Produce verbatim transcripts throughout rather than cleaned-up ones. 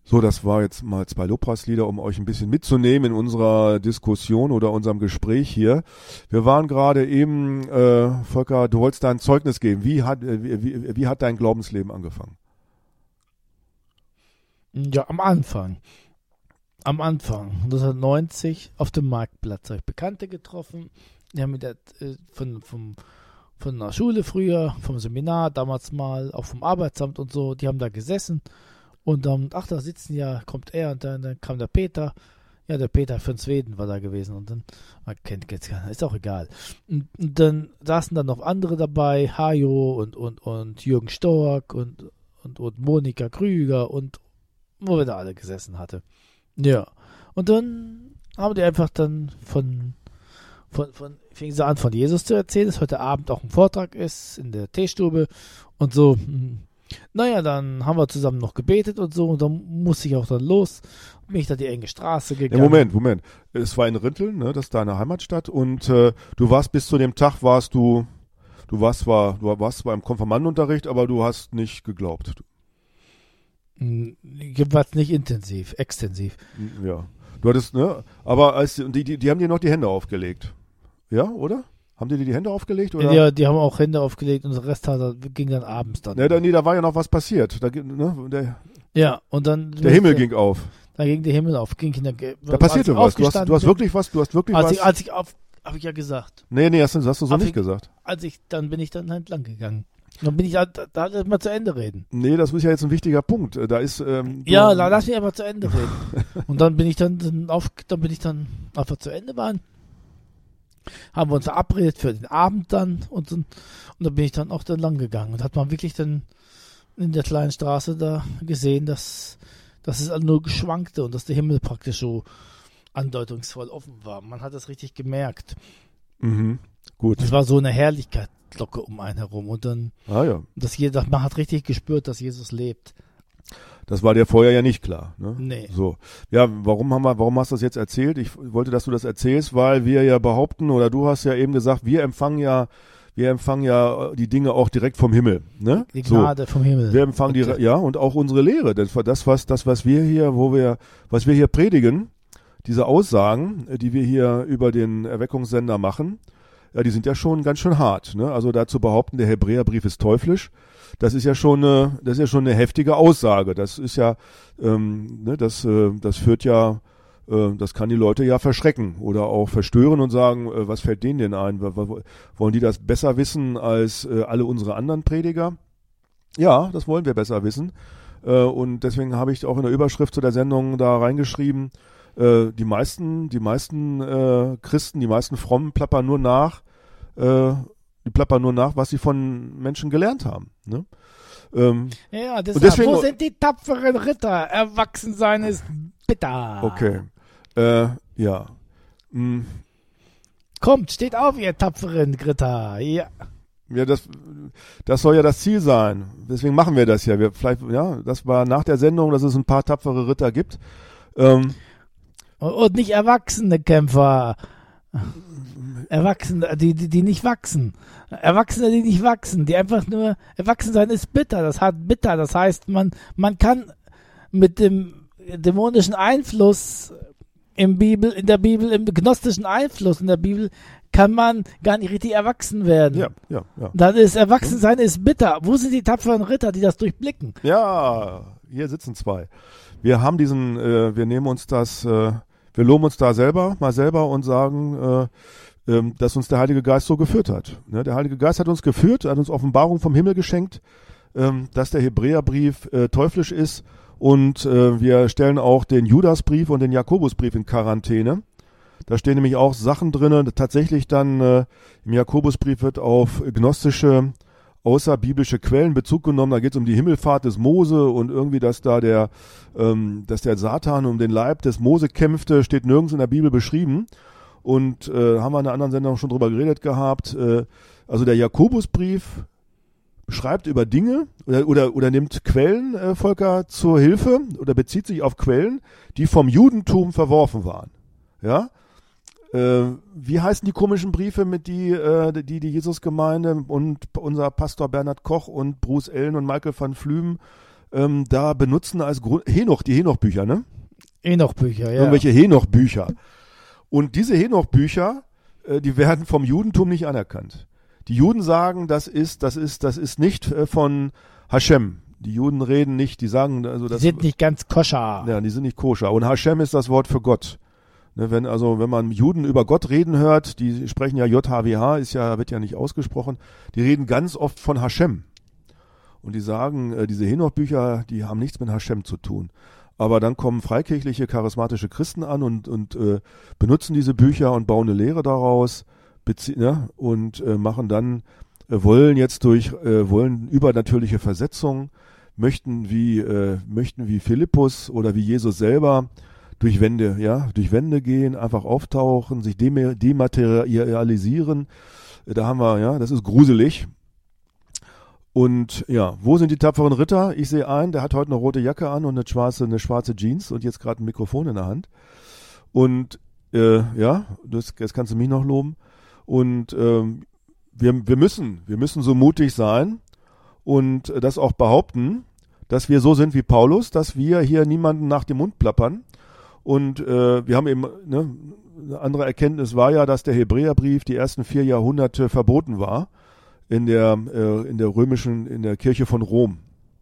So, das war jetzt mal zwei Lobpreislieder, um euch ein bisschen mitzunehmen in unserer Diskussion oder unserem Gespräch hier. Wir waren gerade eben, äh, Volker, du wolltest da ein Zeugnis geben. Wie hat, äh, wie, wie, wie hat dein Glaubensleben angefangen? Ja, am Anfang. Am Anfang, neunzehnhundertneunzig, auf dem Marktplatz habe ich Bekannte getroffen. Die haben mit der, äh, von, vom, von der Schule früher, vom Seminar damals mal, auch vom Arbeitsamt und so, die haben da gesessen. Und dann, ach, da sitzen ja, kommt er und dann, dann kam der Peter. Ja, der Peter von Schweden war da gewesen. Und dann, man kennt jetzt keiner, ist auch egal. Und, und dann saßen dann noch andere dabei, Hajo und, und, und Jürgen Stork und, und, und Monika Krüger und wo wir da alle gesessen hatte. Ja. Und dann haben die einfach dann von, von, von, fingen sie an, von Jesus zu erzählen, dass heute Abend auch ein Vortrag ist in der Teestube und so. Naja, dann haben wir zusammen noch gebetet und so und dann musste ich auch dann los, bin ich da die enge Straße gegangen. Ja, Moment, Moment. Es war in Rinteln, ne? Das ist deine Heimatstadt und äh, du warst bis zu dem Tag, warst du, du warst zwar, du warst zwar im Konfirmandenunterricht, aber du hast nicht geglaubt. Jedenfalls nicht intensiv, extensiv. Ja, du hattest, ne, aber als, die, die, die haben dir noch die Hände aufgelegt. Ja, oder? Haben die dir die Hände aufgelegt? Oder? Ja, die haben auch Hände aufgelegt und der Rest hat, ging dann abends dann. Ne, da, nee, da war ja noch was passiert. Da, ne, der, ja, und dann. Der Himmel ging auf. Da ging der Himmel auf. Ging in der, da passierte was. Du hast, du hast wirklich was, du hast wirklich als was. Ich, als ich auf, habe ich ja gesagt. Nee, nee, hast, hast du so als nicht ich, gesagt. Als ich, dann bin ich dann entlang gegangen. Dann bin ich, da, da lass mal zu Ende reden. Nee, das ist ja jetzt ein wichtiger Punkt. Da ist, ähm, ja, da lass mich aber zu Ende reden. Und dann bin ich dann, dann auf, dann bin ich dann einfach zu Ende waren. Haben wir uns verabredet für den Abend dann und, und dann bin ich dann auch dann lang gegangen und hat man wirklich dann in der kleinen Straße da gesehen, dass, dass es nur geschwankte und dass der Himmel praktisch so andeutungsvoll offen war. Man hat das richtig gemerkt. Mhm, gut. Es war so eine Herrlichkeitsglocke um einen herum und dann, ah, ja. dass jeder, man hat richtig gespürt, dass Jesus lebt. Das war dir vorher ja nicht klar, ne? Nee. So. Ja, warum haben wir, warum hast du das jetzt erzählt? Ich wollte, dass du das erzählst, weil wir ja behaupten, oder du hast ja eben gesagt, wir empfangen ja, wir empfangen ja die Dinge auch direkt vom Himmel, ne? Die Gnade so. vom Himmel. Wir empfangen die, ja, und auch unsere Lehre. Das, das, was, das, was wir hier, wo wir, was wir hier predigen, diese Aussagen, die wir hier über den Erweckungssender machen, ja, die sind ja schon ganz schön hart, ne? Also dazu behaupten, der Hebräerbrief ist teuflisch. Das ist ja schon eine, das ist ja schon eine heftige Aussage. Das ist ja, ähm, ne, das, äh, das führt ja, äh, das kann die Leute ja verschrecken oder auch verstören und sagen, äh, was fällt denen denn ein? Wollen die das besser wissen als äh, alle unsere anderen Prediger? Ja, das wollen wir besser wissen. Äh, und deswegen habe ich auch in der Überschrift zu der Sendung da reingeschrieben, äh, die meisten, die meisten äh, Christen, die meisten Frommen plappern nur nach, äh, Die plappern nur nach, was sie von Menschen gelernt haben. Ne? Ähm, ja, deshalb, deswegen, wo sind die tapferen Ritter? Erwachsensein ist bitter. Okay, äh, ja. Hm. Kommt, steht auf, ihr tapferen Ritter. Ja. Ja, das, das soll ja das Ziel sein. Deswegen machen wir das ja. Wir vielleicht, ja, das war nach der Sendung, dass es ein paar tapfere Ritter gibt. Ähm, und, und nicht erwachsene Kämpfer. Erwachsene, die, die, die nicht wachsen. Erwachsene, die nicht wachsen, die einfach nur, erwachsen sein ist bitter, das hat bitter, das heißt, man, man kann mit dem dämonischen Einfluss im Bibel, in der Bibel, im gnostischen Einfluss in der Bibel, kann man gar nicht richtig erwachsen werden. Ja, ja, ja. Dann ist Erwachsensein ist bitter. Wo sind die tapferen Ritter, die das durchblicken? Ja, hier sitzen zwei. Wir haben diesen, äh, wir nehmen uns das, äh, wir loben uns da selber, mal selber und sagen, äh, äh, dass uns der Heilige Geist so geführt hat. Ne? Der Heilige Geist hat uns geführt, hat uns Offenbarung vom Himmel geschenkt, äh, dass der Hebräerbrief äh, teuflisch ist und äh, wir stellen auch den Judasbrief und den Jakobusbrief in Quarantäne. Da stehen nämlich auch Sachen drin, tatsächlich dann äh, im Jakobusbrief wird auf gnostische, außerbiblische Quellen Bezug genommen. Da geht es um die Himmelfahrt des Mose und irgendwie, dass da der, ähm, dass der Satan um den Leib des Mose kämpfte, steht nirgends in der Bibel beschrieben. Und äh, haben wir in einer anderen Sendung schon drüber geredet gehabt. Äh, also der Jakobusbrief schreibt über Dinge oder, oder, oder nimmt Quellen, äh, Volker, zur Hilfe oder bezieht sich auf Quellen, die vom Judentum verworfen waren. Ja? Äh, wie heißen die komischen Briefe, mit die äh, die, die Jesusgemeinde und unser Pastor Bernhard Koch und Bruce Ellen und Michael van Flümen ähm, da benutzen als Grund, Henoch, die Henoch-Bücher, ne? Henoch-Bücher, ja. Irgendwelche Henoch-Bücher. Und diese Henoch-Bücher, äh, die werden vom Judentum nicht anerkannt. Die Juden sagen, das ist, das ist, das ist nicht äh, von Hashem. Die Juden reden nicht, die sagen, also das die sind nicht ganz koscher. Ja, die sind nicht koscher. Und Hashem ist das Wort für Gott. Ne, wenn also, wenn man Juden über Gott reden hört, die sprechen ja J H W H, ist ja, wird ja nicht ausgesprochen. Die reden ganz oft von Hashem. Und die sagen, äh, diese Henoch-Bücher, die haben nichts mit Hashem zu tun. Aber dann kommen freikirchliche, charismatische Christen an und, und äh, benutzen diese Bücher und bauen eine Lehre daraus, bezie- ne, und äh, machen dann, äh, wollen jetzt durch, äh, wollen übernatürliche Versetzungen, möchten wie, äh, möchten wie Philippus oder wie Jesus selber durch Wände, ja, durch Wände gehen, einfach auftauchen, sich dem- dematerialisieren. Äh, da haben wir, ja, das ist gruselig. Und ja, wo sind die tapferen Ritter? Ich sehe einen, der hat heute eine rote Jacke an und eine schwarze, eine schwarze Jeans und jetzt gerade ein Mikrofon in der Hand. Und äh, ja, das, das kannst du mich noch loben. Und ähm, wir, wir müssen, wir müssen so mutig sein und das auch behaupten, dass wir so sind wie Paulus, dass wir hier niemanden nach dem Mund plappern. Und äh, wir haben eben, ne, eine andere Erkenntnis war ja, dass der Hebräerbrief die ersten vier Jahrhunderte verboten war. In der, äh, in der römischen, in der Kirche von Rom.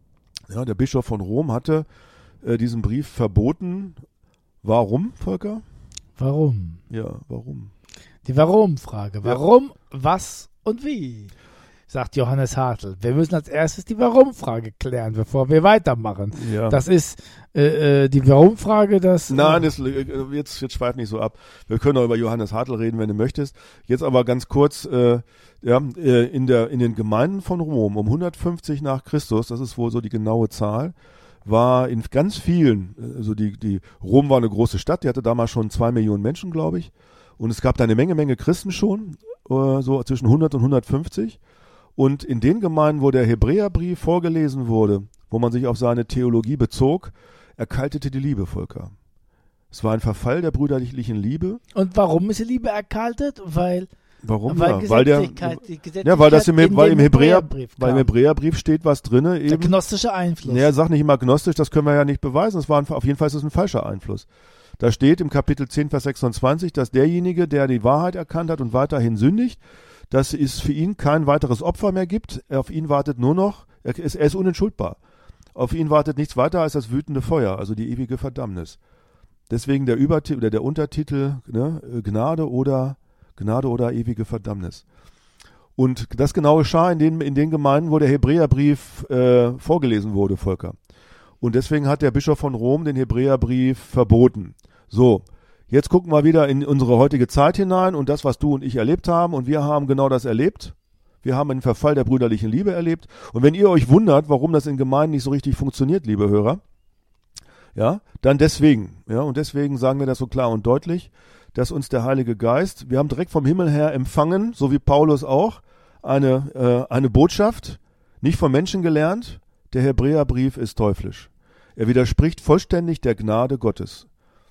Ja, der Bischof von Rom hatte äh, diesen Brief verboten. Warum, Volker? Warum? Ja, warum? Die Warum-Frage. Warum, ja. Was und wie? Sagt Johannes Hartl. Wir müssen als erstes die Warum-Frage klären, bevor wir weitermachen. Ja. Das ist äh, äh, die Warum-Frage, das... Nein, das, äh, jetzt, jetzt schweif nicht so ab. Wir können auch über Johannes Hartl reden, wenn du möchtest. Jetzt aber ganz kurz, äh, ja, äh, in, der, in den Gemeinden von Rom um hundertfünfzig nach Christus, das ist wohl so die genaue Zahl, war in ganz vielen, also die, die Rom war eine große Stadt, die hatte damals schon zwei Millionen Menschen, glaube ich. Und es gab da eine Menge, Menge Christen schon, äh, so zwischen hundert und hundertfünfzig. Und in den Gemeinden, wo der Hebräerbrief vorgelesen wurde, wo man sich auf seine Theologie bezog, erkaltete die Liebe, Volker. Es war ein Verfall der brüderlichen Liebe. Und warum ist die Liebe erkaltet? Weil, warum? Weil, ja, weil der, die Gesetzlichkeit ja, weil das im, weil im Hebräer, Hebräerbrief weil im Hebräerbrief steht was drinne. Eben, der gnostische Einfluss. Naja, sag nicht immer gnostisch, das können wir ja nicht beweisen. Das war ein, auf jeden Fall ist es ein falscher Einfluss. Da steht im Kapitel zehn, Vers sechsundzwanzig, dass derjenige, der die Wahrheit erkannt hat und weiterhin sündigt, dass es für ihn kein weiteres Opfer mehr gibt. Auf ihn wartet nur noch, er ist, er ist unentschuldbar. Auf ihn wartet nichts weiter als das wütende Feuer, also die ewige Verdammnis. Deswegen der Übertitel oder der Untertitel, ne, Gnade oder Gnade oder ewige Verdammnis. Und das genau geschah in den, in den Gemeinden, wo der Hebräerbrief äh, vorgelesen wurde, Volker. Und deswegen hat der Bischof von Rom den Hebräerbrief verboten. So. Jetzt gucken wir wieder in unsere heutige Zeit hinein und das, was du und ich erlebt haben. Und wir haben genau das erlebt. Wir haben einen Verfall der brüderlichen Liebe erlebt. Und wenn ihr euch wundert, warum das in Gemeinden nicht so richtig funktioniert, liebe Hörer, ja, dann deswegen. Ja, und deswegen sagen wir das so klar und deutlich, dass uns der Heilige Geist, wir haben direkt vom Himmel her empfangen, so wie Paulus auch, eine, äh, eine Botschaft, nicht von Menschen gelernt. Der Hebräerbrief ist teuflisch. Er widerspricht vollständig der Gnade Gottes.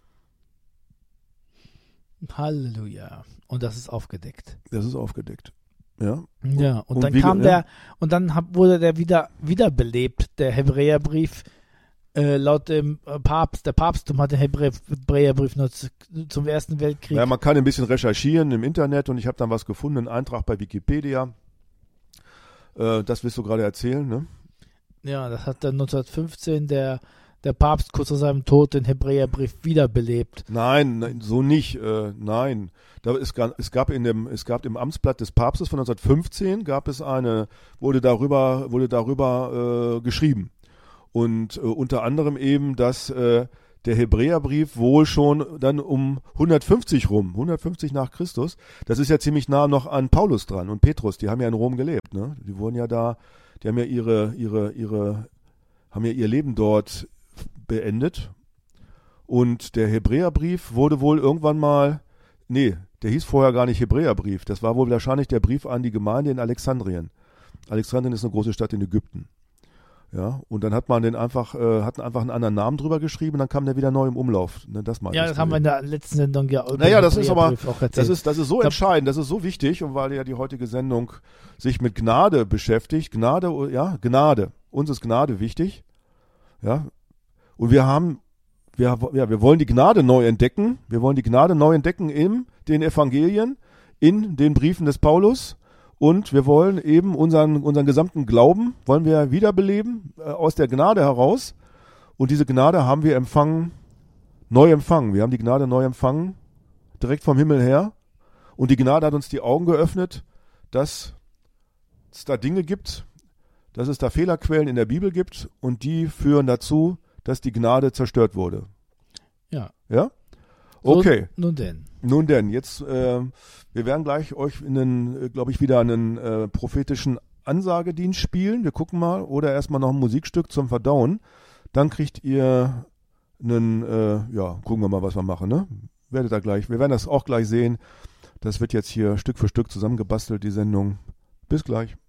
Halleluja. Und das ist aufgedeckt. Das ist aufgedeckt. Ja. Ja, und, und dann wie, kam ja. der, und dann hab, wurde der wieder wiederbelebt, der Hebräerbrief, äh, laut dem Papst. Der Papsttum hat den Hebräer, Hebräerbrief nur zu, zum Ersten Weltkrieg. Ja, man kann ein bisschen recherchieren im Internet und ich habe dann was gefunden, einen Eintrag bei Wikipedia. Äh, das willst du gerade erzählen, ne? Ja, das hat dann neunzehnhundertfünfzehn der der Papst kurz vor seinem Tod den Hebräerbrief wiederbelebt. Nein, nein, so nicht. Äh, nein, da, es, gab, es gab in dem, es gab im Amtsblatt des Papstes von neunzehnhundertfünfzehn gab es eine, wurde darüber, wurde darüber äh, geschrieben und äh, unter anderem eben, dass äh, der Hebräerbrief wohl schon dann um hundertfünfzig rum, hundertfünfzig nach Christus, das ist ja ziemlich nah noch an Paulus dran und Petrus, die haben ja in Rom gelebt, ne? Die wurden ja da, die haben ja ihre, ihre, ihre, haben ja ihr Leben dort beendet. Und der Hebräerbrief wurde wohl irgendwann mal, nee, der hieß vorher gar nicht Hebräerbrief, das war wohl wahrscheinlich der Brief an die Gemeinde in Alexandrien. Alexandrien ist eine große Stadt in Ägypten. Ja, und dann hat man den einfach, äh, hat einfach einen anderen Namen drüber geschrieben, dann kam der wieder neu im Umlauf. Ne, das ja, das haben wir in der letzten Sendung ja über Naja, das ist aber, das ist, das ist so entscheidend, das ist so wichtig, und weil ja die heutige Sendung sich mit Gnade beschäftigt, Gnade, ja, Gnade, uns ist Gnade wichtig, Ja. Und wir haben, wir, ja, wir wollen die Gnade neu entdecken. Wir wollen die Gnade neu entdecken in den Evangelien, in den Briefen des Paulus. Und wir wollen eben unseren, unseren gesamten Glauben, wollen wir wiederbeleben, äh, aus der Gnade heraus. Und diese Gnade haben wir empfangen, neu empfangen. Wir haben die Gnade neu empfangen, direkt vom Himmel her. Und die Gnade hat uns die Augen geöffnet, dass es da Dinge gibt, dass es da Fehlerquellen in der Bibel gibt und die führen dazu, dass die Gnade zerstört wurde. Ja. Ja? Okay. So, nun denn. Nun denn, jetzt, äh, wir werden gleich euch in einen, glaube ich, wieder einen äh, prophetischen Ansagedienst spielen. Wir gucken mal. Oder erstmal noch ein Musikstück zum Verdauen. Dann kriegt ihr einen, äh, ja, gucken wir mal, was wir machen, ne? Werdet da gleich, wir werden das auch gleich sehen. Das wird jetzt hier Stück für Stück zusammengebastelt, die Sendung. Bis gleich.